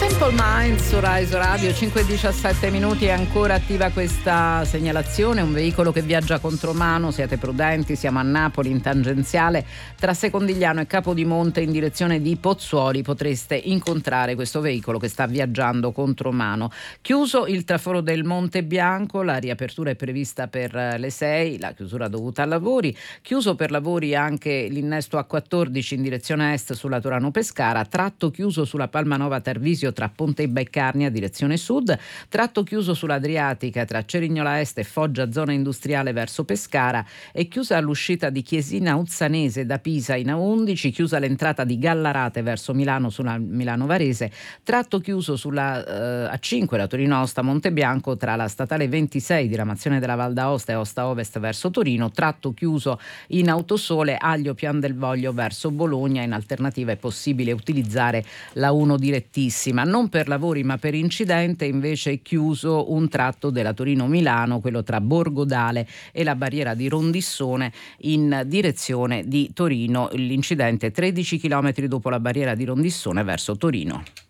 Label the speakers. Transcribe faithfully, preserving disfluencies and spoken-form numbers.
Speaker 1: Simple Minds su Rai Radio, cinque e diciassette minuti, è ancora attiva questa segnalazione, un veicolo che viaggia contromano, siate prudenti, siamo a Napoli in tangenziale tra Secondigliano e Capodimonte in direzione di Pozzuoli, potreste incontrare questo veicolo che sta viaggiando contromano. Chiuso il traforo del Monte Bianco, la riapertura è prevista per le sei, la chiusura dovuta a lavori, chiuso per lavori anche l'innesto A quattordici in direzione est sulla Torano Pescara, tratto chiuso sulla Palmanova Tarvisio tra Ponte e Beccarnia direzione sud, tratto chiuso sull'Adriatica tra Cerignola Est e Foggia zona industriale verso Pescara, e chiusa all'uscita di Chiesina Uzzanese da Pisa in A undici, chiusa l'entrata di Gallarate verso Milano sulla Milano Varese, tratto chiuso sulla eh, A cinque la Torino Aosta Montebianco tra la statale ventisei diramazione della Val d'Aosta e Aosta Ovest verso Torino, tratto chiuso in Autosole Aglio Pian del Voglio verso Bologna, in alternativa è possibile utilizzare la uno direttissima. Non per lavori ma per incidente invece è chiuso un tratto della Torino-Milano, quello tra Borgodale e la barriera di Rondissone in direzione di Torino. L'incidente tredici chilometri dopo la barriera di Rondissone verso Torino.